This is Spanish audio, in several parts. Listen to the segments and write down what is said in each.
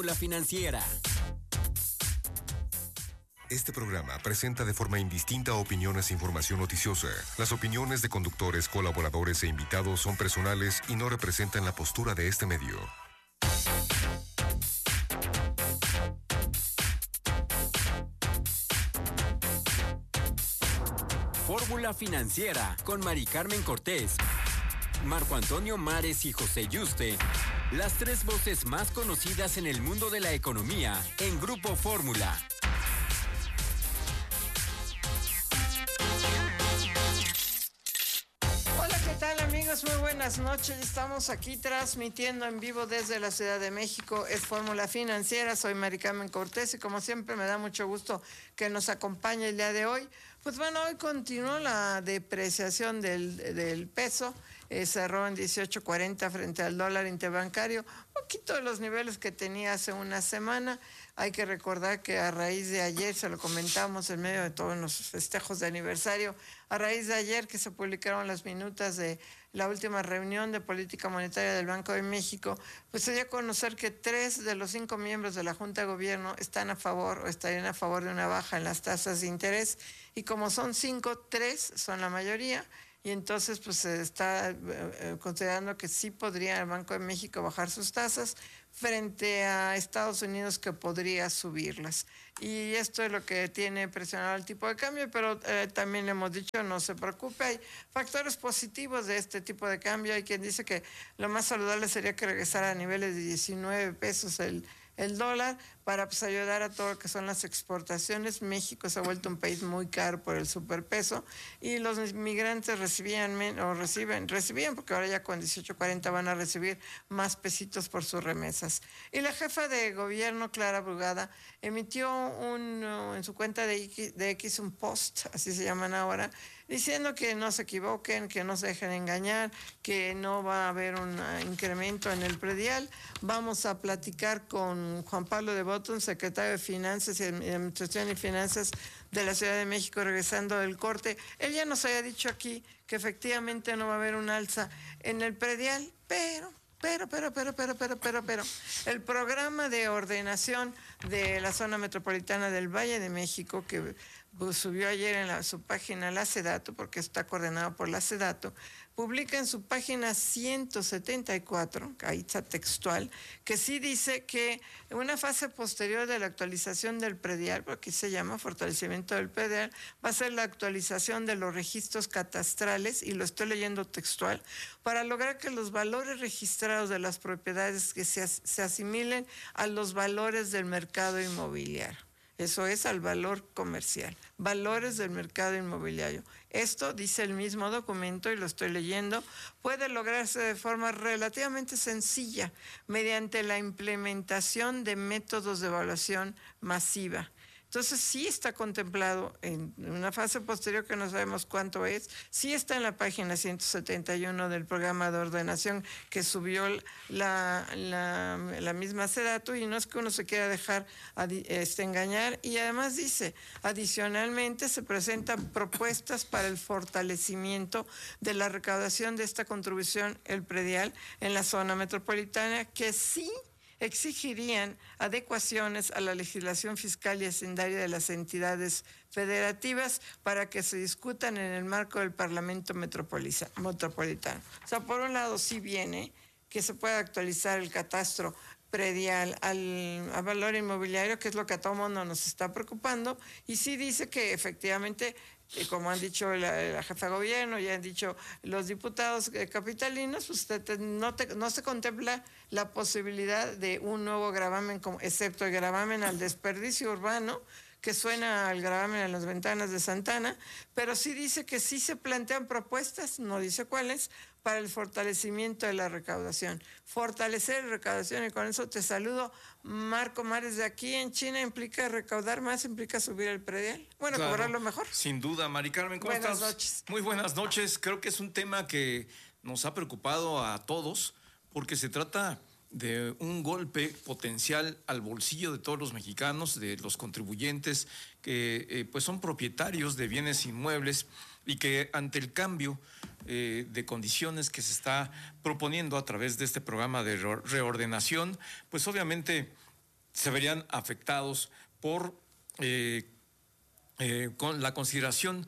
La financiera. Este programa presenta de forma indistinta opiniones e información noticiosa. Las opiniones de conductores, colaboradores e invitados son personales y no representan la postura de este medio. Fórmula Financiera con Mari Carmen Cortés, Marco Antonio Mares y José Yuste. Las tres voces más conocidas en el mundo de la economía en Grupo Fórmula. Hola, ¿qué tal, amigos? Muy buenas noches. Estamos aquí transmitiendo en vivo desde la Ciudad de México. Es Fórmula Financiera. Soy Mari Carmen Cortés y como siempre me da mucho gusto que nos acompañe el día de hoy. Pues bueno, hoy continuó la depreciación del peso. Cerró en 18.40 frente al dólar interbancario, un poquito de los niveles que tenía hace una semana. Hay que recordar que a raíz de ayer, se lo comentamos en medio de todos los festejos de aniversario, a raíz de ayer que se publicaron las minutas de la última reunión de política monetaria del Banco de México, pues se dio a conocer que 3 de los 5 miembros de la Junta de Gobierno están a favor o estarían a favor de una baja en las tasas de interés, y como son 5, 3 son la mayoría. Y entonces pues se está considerando que sí podría el Banco de México bajar sus tasas frente a Estados Unidos, que podría subirlas. Y esto es lo que tiene presionado el tipo de cambio, pero también le hemos dicho, no se preocupe, hay factores positivos de este tipo de cambio. Hay quien dice que lo más saludable sería que regresara a niveles de 19 pesos el dólar para pues ayudar a todo lo que son las exportaciones. México se ha vuelto un país muy caro por el superpeso y los migrantes recibían, porque ahora ya con 18.40 van a recibir más pesitos por sus remesas. Y la jefa de gobierno, Clara Brugada, emitió en su cuenta de X un post, así se llaman ahora, diciendo que no se equivoquen, que no se dejen engañar, que no va a haber un incremento en el predial. Vamos a platicar con Juan Pablo de Botton, secretario de Finanzas y Administración y Finanzas de la Ciudad de México, regresando del corte. Él ya nos había dicho aquí que efectivamente no va a haber un alza en el predial, pero el programa de ordenación de la zona metropolitana del Valle de México, que subió ayer en su página la SEDATU, porque está coordinado por la SEDATU, publica en su página 174, ahí está textual, que sí dice que en una fase posterior de la actualización del predial, porque se llama fortalecimiento del predial, va a ser la actualización de los registros catastrales, y lo estoy leyendo textual, para lograr que los valores registrados de las propiedades que se asimilen a los valores del mercado inmobiliario. Eso es, al valor comercial, valores del mercado inmobiliario. Esto, dice el mismo documento, y lo estoy leyendo, puede lograrse de forma relativamente sencilla mediante la implementación de métodos de evaluación masiva. Entonces sí está contemplado en una fase posterior, que no sabemos cuánto es, sí está en la página 171 del programa de ordenación que subió la misma SEDATU, y no es que uno se quiera dejar engañar. Y además dice, adicionalmente se presentan propuestas para el fortalecimiento de la recaudación de esta contribución, el predial, en la zona metropolitana, que sí exigirían adecuaciones a la legislación fiscal y hacendaria de las entidades federativas para que se discutan en el marco del Parlamento metropolitano. O sea, por un lado sí viene que se pueda actualizar el catastro predial al valor inmobiliario, que es lo que a todo mundo nos está preocupando, y sí dice que efectivamente, como han dicho la jefa de gobierno, ya han dicho los diputados capitalinos, pues no se contempla la posibilidad de un nuevo gravamen, excepto el gravamen al desperdicio urbano, que suena al gravamen en las ventanas de Santana, pero sí dice que sí se plantean propuestas, no dice cuáles, para el fortalecimiento de la recaudación. Fortalecer la recaudación, y con eso te saludo, Marco Mares. De aquí en China implica recaudar más, implica subir el predial. Bueno, claro, cobrarlo mejor. Sin duda, Mari Carmen, ¿cómo estás? Buenas noches. Muy buenas noches. Creo que es un tema que nos ha preocupado a todos, porque se trata de un golpe potencial al bolsillo de todos los mexicanos, de los contribuyentes que pues son propietarios de bienes inmuebles, y que ante el cambio de condiciones que se está proponiendo a través de este programa de reordenación, pues obviamente se verían afectados por con la consideración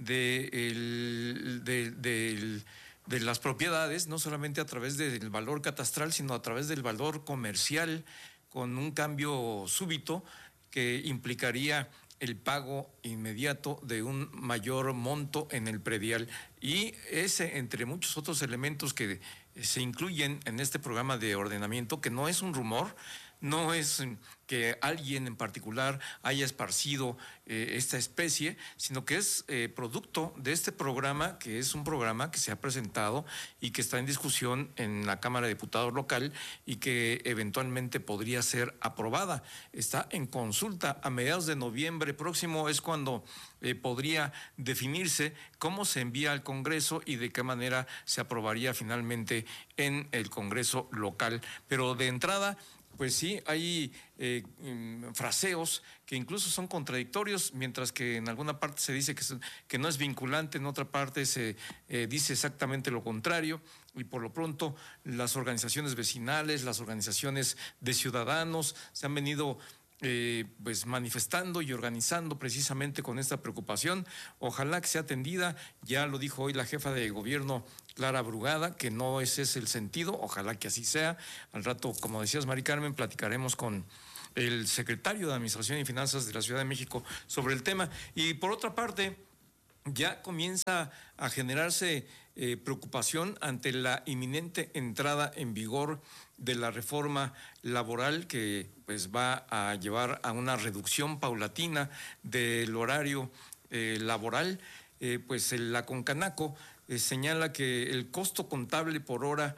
de las propiedades, no solamente a través del valor catastral, sino a través del valor comercial, con un cambio súbito que implicaría el pago inmediato de un mayor monto en el predial. Y ese, entre muchos otros elementos que se incluyen en este programa de ordenamiento, que no es un rumor, no es que alguien en particular haya esparcido esta especie, sino que es producto de este programa, que es un programa que se ha presentado y que está en discusión en la Cámara de Diputados local y que eventualmente podría ser aprobada. Está en consulta. A mediados de noviembre próximo es cuando podría definirse cómo se envía al Congreso y de qué manera se aprobaría finalmente en el Congreso local. Pero de entrada, pues sí, hay fraseos que incluso son contradictorios, mientras que en alguna parte se dice que no es vinculante, en otra parte se dice exactamente lo contrario, y por lo pronto las organizaciones vecinales, las organizaciones de ciudadanos se han venido pues manifestando y organizando precisamente con esta preocupación. Ojalá que sea atendida. Ya lo dijo hoy la jefa de gobierno, Clara Brugada, que no ese es el sentido. Ojalá que así sea. Al rato, como decías, Mari Carmen, platicaremos con el secretario de Administración y Finanzas de la Ciudad de México sobre el tema. Y por otra parte, ya comienza a generarse preocupación ante la inminente entrada en vigor de la reforma laboral que pues va a llevar a una reducción paulatina del horario laboral. Pues la Concanaco señala que el costo contable por hora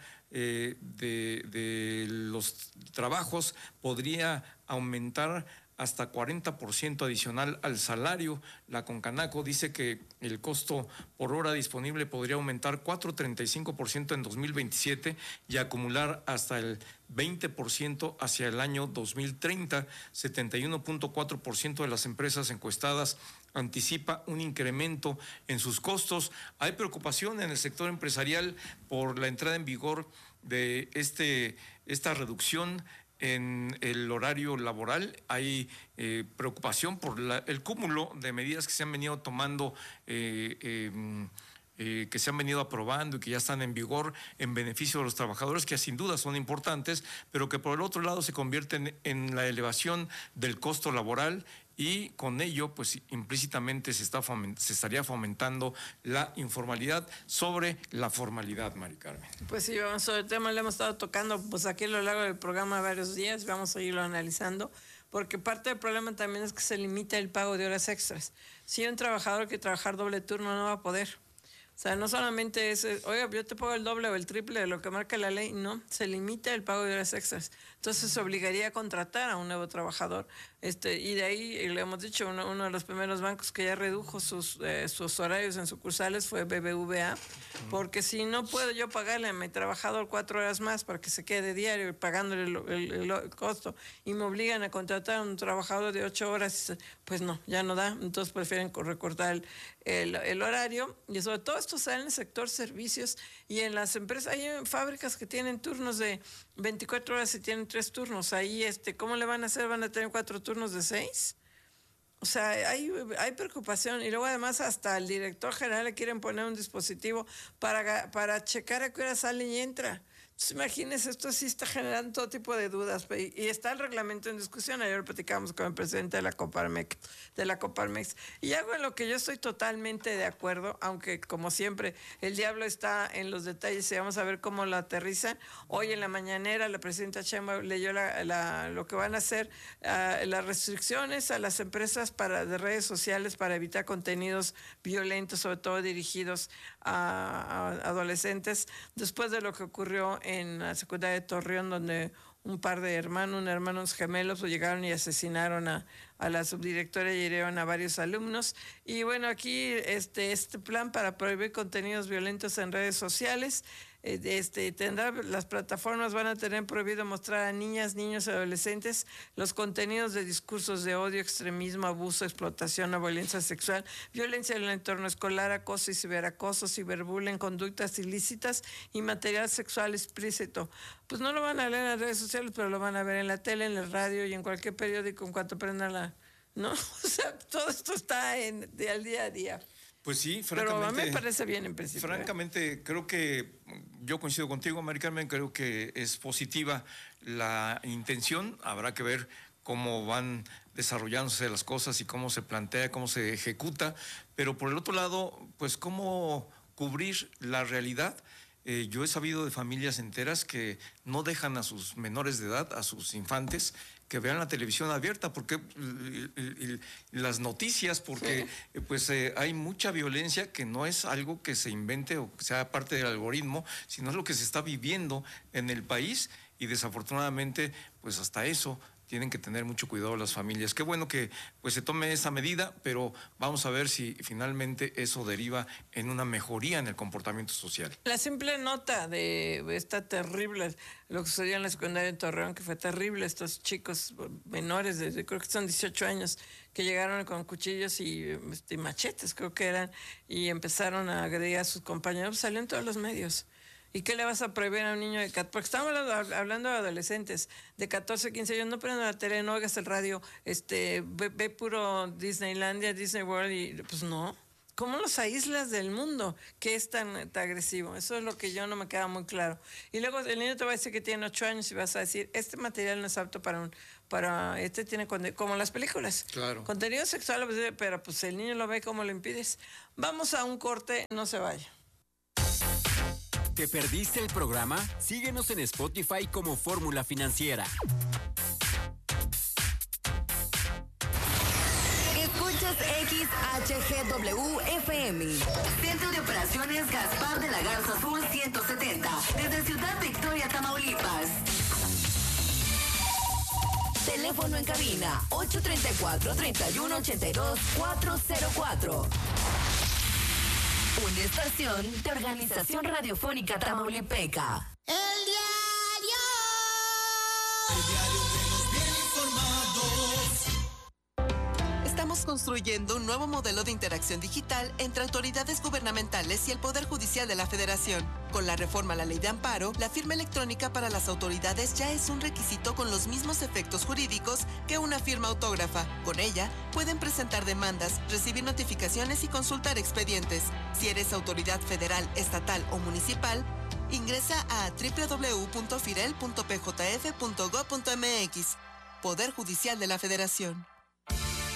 de los trabajos podría aumentar hasta 40% adicional al salario. La Concanaco dice que el costo por hora disponible podría aumentar 4.35% en 2027 y acumular hasta el 20% hacia el año 2030. 71.4% de las empresas encuestadas anticipa un incremento en sus costos. Hay preocupación en el sector empresarial por la entrada en vigor de esta reducción en el horario laboral. Hay preocupación por el cúmulo de medidas que se han venido tomando, que se han venido aprobando y que ya están en vigor en beneficio de los trabajadores, que sin duda son importantes, pero que por el otro lado se convierten en la elevación del costo laboral, y con ello, pues implícitamente se estaría fomentando la informalidad sobre la formalidad, Mari Carmen. Pues sí, vamos sobre el tema, lo hemos estado tocando pues aquí a lo largo del programa varios días, vamos a irlo analizando, porque parte del problema también es que se limita el pago de horas extras. Si un trabajador quiere trabajar doble turno no va a poder. O sea, no solamente es, oiga, yo te pago el doble o el triple de lo que marca la ley, no, se limita el pago de horas extras. Entonces se obligaría a contratar a un nuevo trabajador. Y de ahí, le hemos dicho, uno de los primeros bancos que ya redujo sus horarios en sucursales fue BBVA, porque si no puedo yo pagarle a mi trabajador 4 horas más para que se quede diario pagándole el costo, y me obligan a contratar a un trabajador de 8 horas, pues no, ya no da. Entonces prefieren recortar el horario, y sobre todo esto se da en el sector servicios y en las empresas. Hay fábricas que tienen turnos de 24 horas y tienen 3 turnos. Ahí, ¿cómo le van a hacer? ¿Van a tener 4 turnos de 6? O sea, hay preocupación, y luego además hasta al director general le quieren poner un dispositivo para checar a qué hora sale y entra. Entonces, imagínense, esto sí está generando todo tipo de dudas, y está el reglamento en discusión. Ayer platicamos con el presidente de la Coparmex, y algo en lo que yo estoy totalmente de acuerdo, aunque como siempre el diablo está en los detalles y vamos a ver cómo lo aterrizan. Hoy en la mañanera la presidenta Sheinbaum leyó lo que van a hacer, las restricciones a las empresas de redes sociales para evitar contenidos violentos, sobre todo dirigidos a adolescentes, después de lo que ocurrió en la secundaria de Torreón, donde un par de hermanos gemelos llegaron y asesinaron a la subdirectora y hirieron a varios alumnos. Y bueno, aquí este plan para prohibir contenidos violentos en redes sociales, las plataformas van a tener prohibido mostrar a niñas, niños y adolescentes los contenidos de discursos de odio, extremismo, abuso, explotación o violencia sexual, violencia en el entorno escolar, acoso y ciberacoso, ciberbullying, conductas ilícitas y material sexual explícito. Pues no lo van a leer en las redes sociales, pero lo van a ver en la tele, en el radio y en cualquier periódico en cuanto prendan ¿no? O sea, todo esto está de al día a día. Pues sí, francamente. Pero a mí me parece bien en principio. Francamente, creo que yo coincido contigo, Mari Carmen, creo que es positiva la intención. Habrá que ver cómo van desarrollándose las cosas y cómo se plantea, cómo se ejecuta. Pero por el otro lado, pues cómo cubrir la realidad. Yo he sabido de familias enteras que no dejan a sus menores de edad, a sus infantes, que vean la televisión abierta, porque las noticias, porque pues hay mucha violencia que no es algo que se invente o que sea parte del algoritmo, sino es lo que se está viviendo en el país y desafortunadamente pues hasta eso tienen que tener mucho cuidado las familias. Qué bueno que pues se tome esa medida, pero vamos a ver si finalmente eso deriva en una mejoría en el comportamiento social. La simple nota de esta terrible, lo que sucedió en la secundaria en Torreón, que fue terrible, estos chicos menores, creo que son 18 años, que llegaron con cuchillos y machetes, creo que eran, y empezaron a agredir a sus compañeros, salió en todos los medios. ¿Y qué le vas a prohibir a un niño de 14? Porque estamos hablando de adolescentes de 14, 15 años. No prendas la tele, no oigas el radio, ve puro Disneylandia, Disney World y pues no. ¿Cómo los aíslas del mundo? ¿Qué es tan agresivo? Eso es lo que yo no me queda muy claro. Y luego el niño te va a decir que tiene 8 años y vas a decir, este material no es apto tiene como las películas. Claro. Contenido sexual, pero pues el niño lo ve, ¿cómo lo impides? Vamos a un corte, no se vaya. ¿Te perdiste el programa? Síguenos en Spotify como Fórmula Financiera. Escuchas XHGW-FM. Centro de Operaciones Gaspar de la Garza Sur 170. Desde Ciudad Victoria, Tamaulipas. Teléfono en cabina 834-3182-404. Una estación de Organización Radiofónica Tamaulipeca. El diario que nos viene informados. Estamos construyendo un nuevo modelo de interacción digital entre autoridades gubernamentales y el Poder Judicial de la Federación. Con la reforma a la Ley de Amparo, la firma electrónica para las autoridades ya es un requisito con los mismos efectos jurídicos que una firma autógrafa. Con ella, pueden presentar demandas, recibir notificaciones y consultar expedientes. Si eres autoridad federal, estatal o municipal, ingresa a www.firel.pjf.gov.mx. Poder Judicial de la Federación.